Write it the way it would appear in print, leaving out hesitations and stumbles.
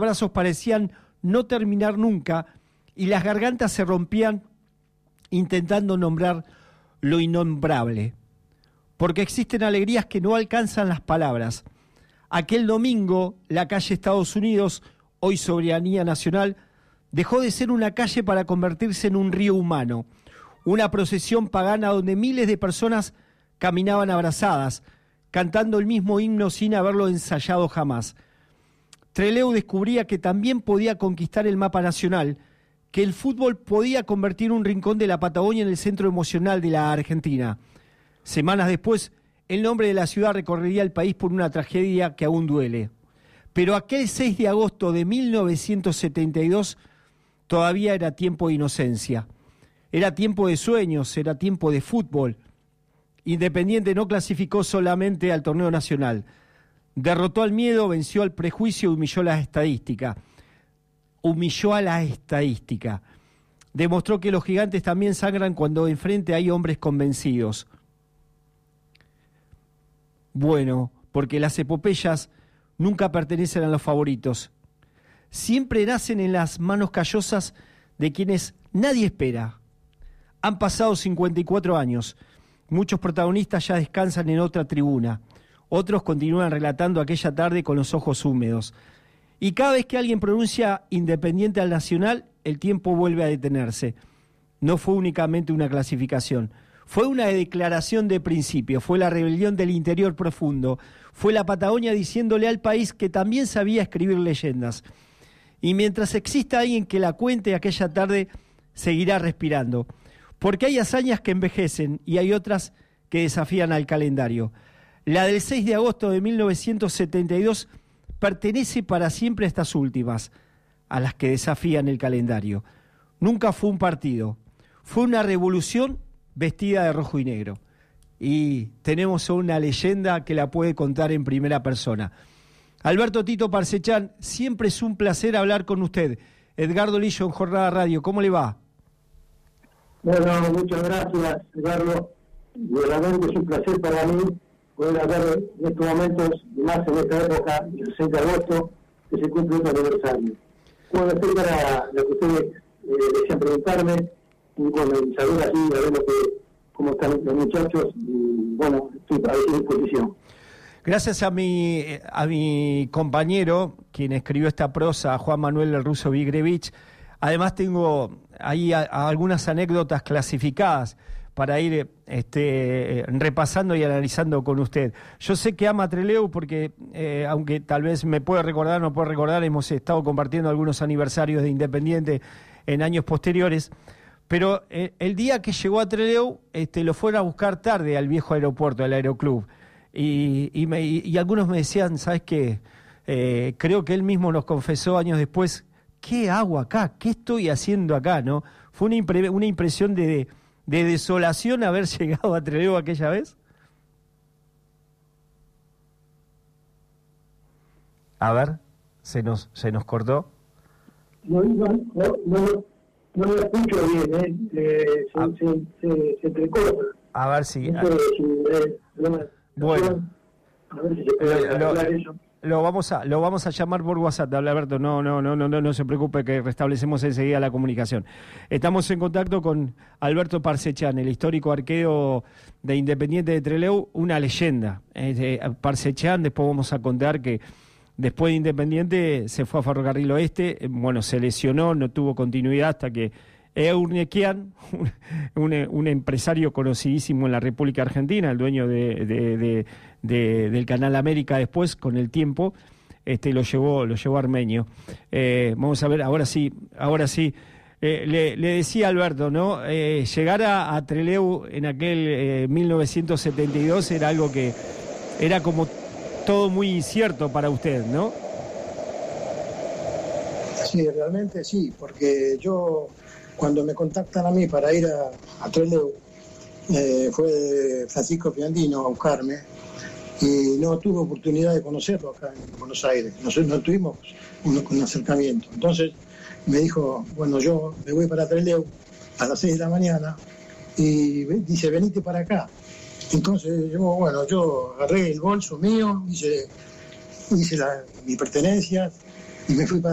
abrazos parecían no terminar nunca y las gargantas se rompían intentando nombrar lo innombrable. Porque existen alegrías que no alcanzan las palabras. Aquel domingo, la calle Estados Unidos, hoy Soberanía Nacional, dejó de ser una calle para convertirse en un río humano, una procesión pagana donde miles de personas caminaban abrazadas, cantando el mismo himno sin haberlo ensayado jamás. Trelew descubría que también podía conquistar el mapa nacional, que el fútbol podía convertir un rincón de la Patagonia en el centro emocional de la Argentina. Semanas después, el nombre de la ciudad recorrería el país por una tragedia que aún duele. Pero aquel 6 de agosto de 1972 todavía era tiempo de inocencia. Era tiempo de sueños, era tiempo de fútbol. Independiente no clasificó solamente al torneo nacional. Derrotó al miedo, venció al prejuicio y humilló la estadística. Humilló a la estadística. Demostró que los gigantes también sangran cuando enfrente hay hombres convencidos. Bueno, porque las epopeyas nunca pertenecen a los favoritos. Siempre nacen en las manos callosas de quienes nadie espera. Han pasado 54 años. Muchos protagonistas ya descansan en otra tribuna. Otros continúan relatando aquella tarde con los ojos húmedos. Y cada vez que alguien pronuncia Independiente al Nacional, el tiempo vuelve a detenerse. No fue únicamente una clasificación. Fue una declaración de principio, fue la rebelión del interior profundo, fue la Patagonia diciéndole al país que también sabía escribir leyendas. Y mientras exista alguien que la cuente aquella tarde, seguirá respirando. Porque hay hazañas que envejecen y hay otras que desafían al calendario. La del 6 de agosto de 1972 pertenece para siempre a estas últimas, a las que desafían el calendario. Nunca fue un partido, fue una revolución vestida de rojo y negro. Y tenemos una leyenda que la puede contar en primera persona. Alberto Tito Parsechán, siempre es un placer hablar con usted. Edgardo Lillo en Jornada Radio, ¿cómo le va? Bueno, muchas gracias, Edgardo. Realmente es un placer para mí poder hablar en estos momentos, más en esta época, el 6 de agosto, que se cumple un aniversario. Bueno, estoy para lo que ustedes desean preguntarme, y bueno, saber así, a ver cómo están los muchachos, y bueno, estoy a su disposición. Gracias a mi compañero, quien escribió esta prosa, Juan Manuel El Ruso Vigrevich. Además tengo ahí algunas anécdotas clasificadas para ir repasando y analizando con usted. Yo sé que ama a Trelew porque, aunque tal vez me puede recordar, no puede recordar, hemos estado compartiendo algunos aniversarios de Independiente en años posteriores, pero el día que llegó a Trelew, lo fueron a buscar tarde al viejo aeropuerto, al Aeroclub, y algunos me decían, ¿sabes qué? Creo que él mismo nos confesó años después, ¿qué hago acá? ¿Qué estoy haciendo acá? ¿No? Fue una impresión de desolación haber llegado a Trelew aquella vez. A ver, se nos cortó. No lo escucho bien, se entrecorta. A ver si... Bueno, a ver si se puede arreglar eso. Lo vamos a llamar por WhatsApp, Alberto, no se preocupe que restablecemos enseguida la comunicación. Estamos en contacto con Alberto Parsechán, el histórico arquero de Independiente de Trelew, una leyenda. Parsechán, después vamos a contar que después de Independiente se fue a Ferrocarril Oeste, se lesionó, no tuvo continuidad hasta que Eurnequian, un empresario conocidísimo en la República Argentina, el dueño del Canal América después, con el tiempo, lo llevó a Armenio. Vamos a ver, ahora sí. Le decía a Alberto, ¿no? Llegar a Trelew en aquel 1972 era algo que era como todo muy incierto para usted, ¿no? Sí, realmente sí, porque yo... Cuando me contactan a mí para ir a Trelew, fue Francisco Fiandino a buscarme y no tuve oportunidad de conocerlo acá en Buenos Aires. No tuvimos un acercamiento. Entonces me dijo, bueno, yo me voy para Trelew a las 6 de la mañana y dice, venite para acá. Entonces yo agarré el bolso mío, hice mis pertenencias y me fui para